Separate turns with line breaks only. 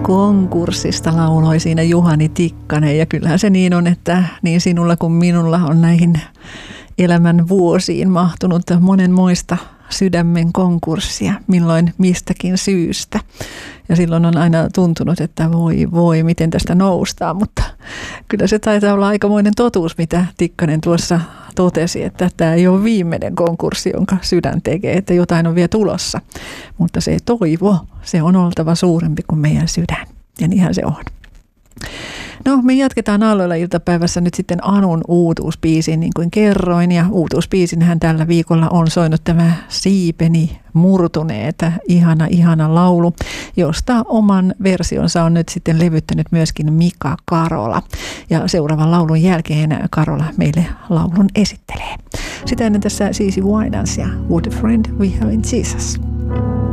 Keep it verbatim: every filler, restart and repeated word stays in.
konkurssista lauloi siinä Juhani Tikkanen. Ja kyllähän se niin on, että niin sinulla kuin minulla on näihin elämän vuosiin mahtunut monenmoista sydämen konkurssia, milloin mistäkin syystä. Ja silloin on aina tuntunut, että voi voi, miten tästä noustaan, mutta kyllä se taitaa olla aikamoinen totuus, mitä Tikkanen tuossa totesi, että tämä ei ole viimeinen konkurssi, jonka sydän tekee, että jotain on vielä tulossa. Mutta se toivo, se on oltava suurempi kuin meidän sydän. Ja niinhän se on. No, me jatketaan Aalloilla iltapäivässä nyt sitten Anun uutuuspiisin, niin kuin kerroin. Ja uutuuspiisinhän tällä viikolla on soinut tämä Siipeni murtuneet, ihana, ihana laulu, josta oman versionsa on nyt sitten levyttänyt myöskin Mika Karola. Ja seuraavan laulun jälkeen Karola meille laulun esittelee. Sitä ennen tässä Cici Winans ja What a Friend We Have in Jesus.